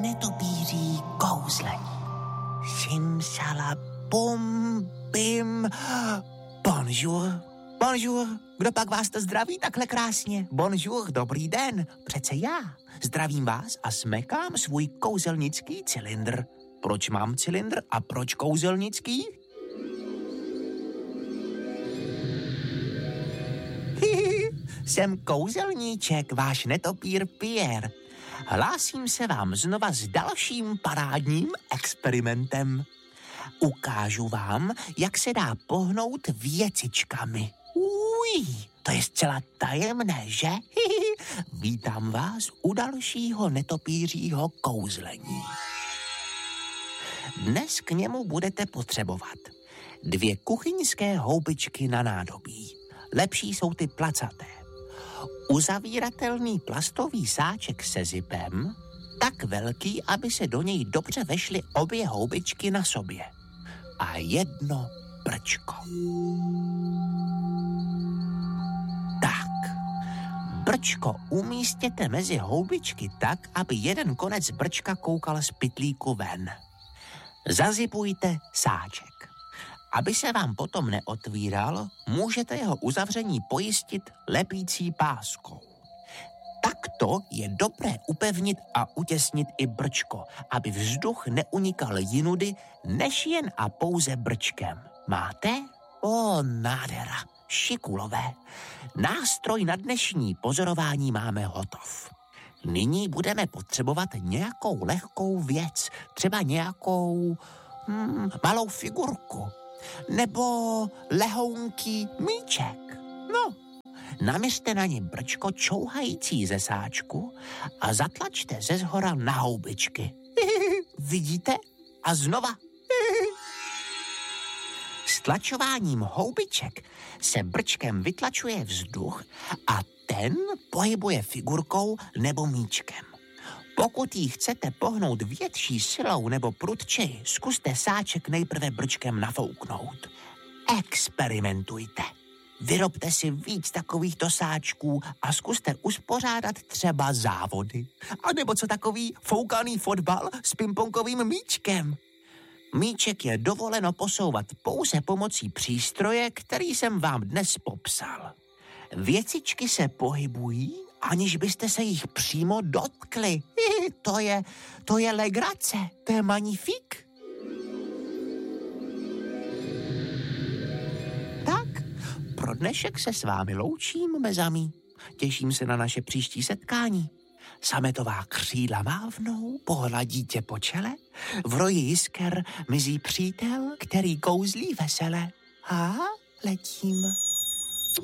netopíří kouzlení. Simsala bum bim. Bonjour. Bonjour. Kdo pak vás to zdraví takhle krásně? Bonjour, dobrý den. Přece já. Zdravím vás a smekám svůj kouzelnický cylindr. Proč mám cylindr a proč kouzelnický? Jsem kouzelníček, váš netopír Pierre. Hlásím se vám znova s dalším parádním experimentem. Ukážu vám, jak se dá pohnout věcičkami. To je zcela tajemné, že? Vítám vás u dalšího netopířího kouzlení. Dnes k němu budete potřebovat 2 kuchyňské houbičky na nádobí. Lepší jsou ty placaté. Uzavíratelný plastový sáček se zipem, tak velký, aby se do něj dobře vešly obě houbičky na sobě. A 1 brčko. Tak, brčko umístěte mezi houbičky tak, aby jeden konec brčka koukal z pytlíku ven. Zazipujte sáček. Aby se vám potom neotvíral, můžete jeho uzavření pojistit lepící páskou. Takto je dobré upevnit a utěsnit i brčko, aby vzduch neunikal jinudy, než jen a pouze brčkem. Máte? Nádhera, šikulové. Nástroj na dnešní pozorování máme hotov. Nyní budeme potřebovat nějakou lehkou věc, třeba nějakou malou figurku. Nebo lehounký míček. Naměřte na ně brčko čouhající ze sáčku a zatlačte ze zhora na houbičky. Vidíte? A znova. S tlačováním houbiček se brčkem vytlačuje vzduch a ten pohybuje figurkou nebo míčkem. Pokud jí chcete pohnout větší silou nebo prudčeji, zkuste sáček nejprve brčkem nafouknout. Experimentujte. Vyrobte si víc takovýchto sáčků a zkuste uspořádat třeba závody. A nebo co takový foukaný fotbal s pingpongovým míčkem. Míček je dovoleno posouvat pouze pomocí přístroje, který jsem vám dnes popsal. Věcičky se pohybují, aniž byste se jich přímo dotkli. To je legrace, to je magnifik. Tak, pro dnešek se s vámi loučím, mezamí. Těším se na naše příští setkání. Sametová křídla mávnou, pohladí tě po čele, v roji jisker mizí přítel, který kouzlí vesele. Letím.